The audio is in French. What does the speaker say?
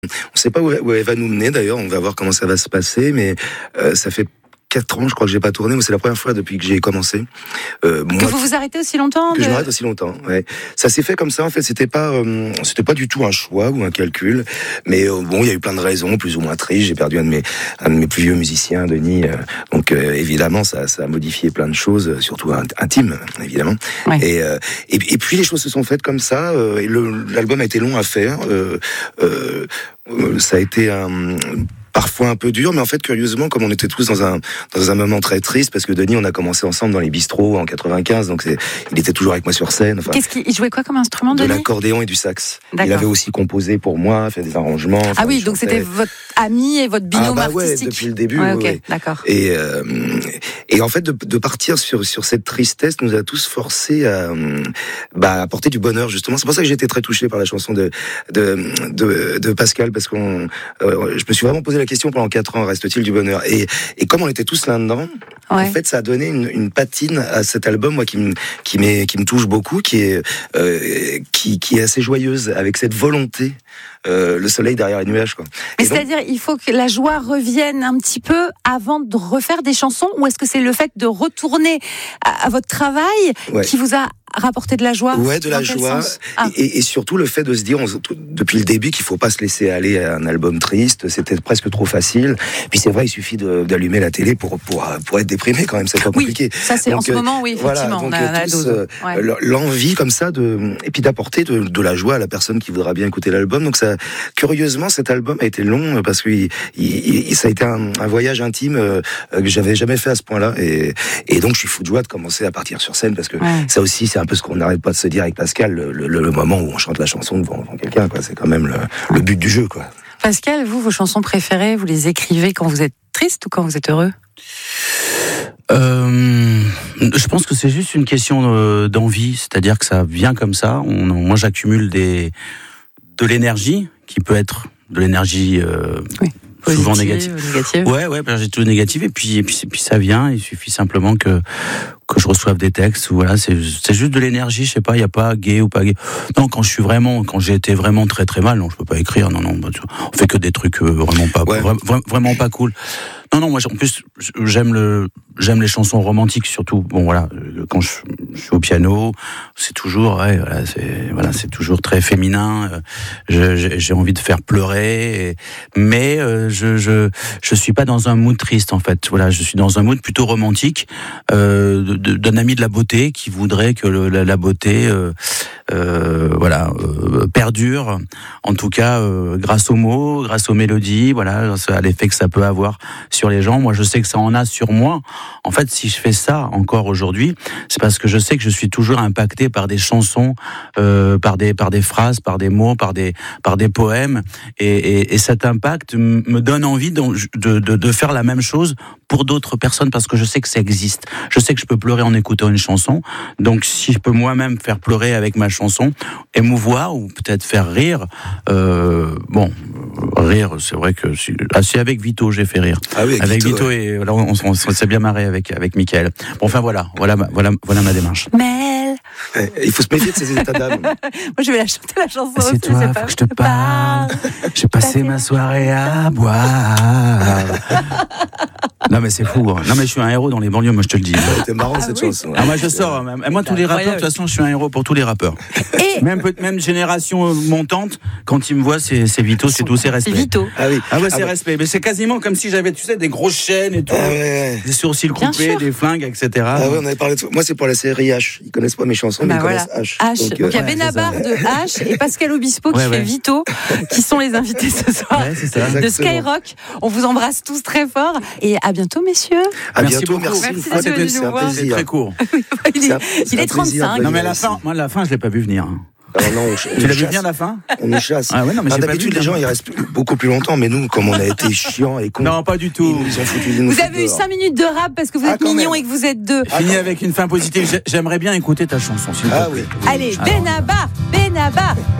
On sait pas où elle va nous mener d'ailleurs, on va voir comment ça va se passer, mais ça fait 4 ans, je crois que j'ai pas tourné, mais c'est la première fois depuis que j'ai commencé. Que vous vous arrêtez aussi longtemps Que je m'arrête aussi longtemps, ouais. Ça s'est fait comme ça, en fait, c'était pas du tout un choix ou un calcul, mais bon, il y a eu plein de raisons, plus ou moins tristes. J'ai perdu un de mes plus vieux musiciens, Denis, donc évidemment, ça a modifié plein de choses, surtout intimes, évidemment. Ouais. Et puis les choses se sont faites comme ça, et l'album a été long à faire, ça a été parfois un peu dur, mais en fait, curieusement, comme on était tous dans un moment très triste, parce que Denis, on a commencé ensemble dans les bistrots en 95, donc il était toujours avec moi sur scène. Enfin, il jouait quoi comme instrument, Denis ? De l'accordéon et du sax. D'accord. Il avait aussi composé pour moi, fait des arrangements. Ah oui, donc c'était votre ami et votre binôme artistique. Ouais, depuis le début. Ouais, okay, d'accord. Et en fait, de partir sur cette tristesse nous a tous forcés à apporter du bonheur, justement. C'est pour ça que j'ai été très touché par la chanson de Pascal, parce que je me suis vraiment posé la question pendant 4 ans, reste-t-il du bonheur ? Et comme on était tous là-dedans, en fait, ça a donné une patine à cet album, moi, qui me touche beaucoup, qui est assez joyeuse, avec cette volonté, le soleil derrière les nuages, quoi. Mais c'est-à-dire, il faut que la joie revienne un petit peu avant de refaire des chansons, ou est-ce que c'est le fait de retourner à votre travail qui vous a rapporter de la joie? Ouais, de la joie. Et surtout le fait de se dire, depuis le début, qu'il faut pas se laisser aller à un album triste. C'était presque trop facile. Puis c'est vrai, il suffit d'allumer la télé pour être déprimé quand même. C'est pas compliqué. Oui, ça c'est donc, en ce moment, oui, effectivement. Voilà, on a la dose. L'envie comme ça et puis d'apporter de la joie à la personne qui voudra bien écouter l'album. Donc ça, curieusement, cet album a été long parce que ça a été un voyage intime que j'avais jamais fait à ce point-là. Et donc je suis fou de joie de commencer à partir sur scène parce que ça aussi, c'est un peu ce qu'on n'arrête pas de se dire avec Pascal, le moment où on chante la chanson devant quelqu'un, quoi. C'est quand même le but du jeu, quoi. Pascal, vous, vos chansons préférées, vous les écrivez quand vous êtes triste ou quand vous êtes heureux ? Je pense que c'est juste une question d'envie, c'est-à-dire que ça vient comme ça. Moi, j'accumule de l'énergie qui peut être de l'énergie souvent négative. Ouais, j'ai tout négatif et puis ça vient. Il suffit simplement que je reçoive des textes. Voilà, c'est juste de l'énergie. Je sais pas, il y a pas gay ou pas gay. Non, quand j'ai été vraiment très très mal, non, je peux pas écrire. Non, on fait que des trucs vraiment pas vraiment pas cool. Non, moi en plus j'aime les chansons romantiques surtout. Bon voilà, quand je suis au piano, c'est toujours c'est toujours très féminin. J'ai envie de faire pleurer, mais je suis pas dans un mood triste en fait. Voilà, je suis dans un mood plutôt romantique d'un ami de la beauté qui voudrait que la beauté perdure. En tout cas, grâce aux mots, grâce aux mélodies, voilà, à l'effet que ça peut avoir sur les gens. Moi, je sais que ça en a sur moi. En fait, si je fais ça encore aujourd'hui, c'est parce que je sais que je suis toujours impacté par des chansons, par des phrases, par des mots, par des poèmes, et cet impact me donne envie de faire la même chose pour d'autres personnes parce que je sais que ça existe. Je sais que je peux pleurer en écoutant une chanson. Donc, si je peux moi-même faire pleurer avec ma chanson, émouvoir ou peut-être faire rire, rire, c'est vrai que c'est avec Vito j'ai fait rire. Ah oui, avec Vito et là, on s'est bien marré avec Mickaël. Bon, enfin voilà ma démarche. Mel. Il faut se méfier de ces états d'âme. Moi, je vais la chanter la chanson. C'est toi, faut que je te parle. J'ai passé ma soirée à boire. Non mais c'est fou. Non mais je suis un héros dans les banlieues, moi je te le dis. C'était marrant cette chanson. Moi je sors. Moi tous les rappeurs, de toute façon, je suis un héros pour tous les rappeurs. Et même génération montante, quand ils me voient, c'est Vito, c'est tout, c'est respect. C'est Vito. C'est respect. Mais c'est quasiment comme si j'avais, tu sais, des grosses chaînes et tout, des sourcils coupés, des flingues, etc. On avait parlé de ça. Moi c'est pour la série H. Ils connaissent pas mes chansons, mais ils connaissent H. Donc il y a Benabar de H et Pascal Obispo qui fait Vito, qui sont les invités ce soir de Skyrock. On vous embrasse tous très fort et à bientôt, messieurs. À bientôt, merci. Merci de nous voir. C'est très court. Il est 35. Non mais la fin, je l'ai pas vu venir. Tu l'as vu bien la fin ? On nous chasse. D'habitude, les gens ils restent beaucoup plus longtemps, mais nous, comme on a été chiants et cons. Non, pas du tout. Vous avez eu 5 minutes de rap parce que vous êtes mignons et que vous êtes deux. Fini avec une fin positive. J'aimerais bien écouter ta chanson, s'il te plaît. Oui. Allez, Benabar.